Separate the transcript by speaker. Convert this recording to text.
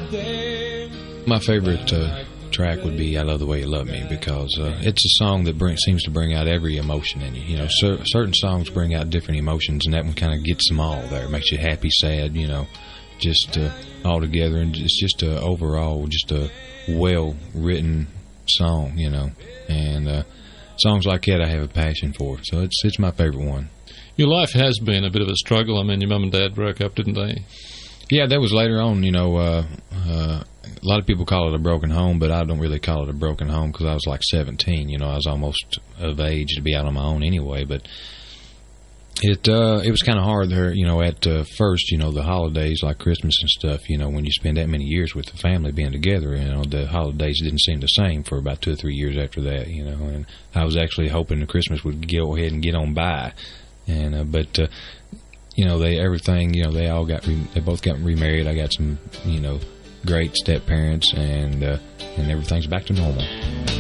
Speaker 1: My favorite track would be "I Love the Way You Love Me" because it's a song that seems to bring out every emotion in you. You know, certain songs bring out different emotions, and that one kind of gets them all there. It makes you happy, sad, you know, just all together, and it's just overall just a well-written song, you know. And songs like that I have a passion for, so it's my favorite one.
Speaker 2: Your life has been a bit of a struggle. I mean, your mum and dad broke up, didn't they?
Speaker 1: Yeah, that was later on, you know. A lot of people call it a broken home, but I don't really call it a broken home because I was like 17. You know, I was almost of age to be out on my own anyway. But it was kind of hard there, you know, at first, you know, the holidays like Christmas and stuff, you know, when you spend that many years with the family being together, you know, the holidays didn't seem the same for about 2 or 3 years after that, you know. And I was actually hoping that Christmas would go ahead and get on by. And but you know, they both got remarried. I got some, you know, great step parents, and everything's back to normal.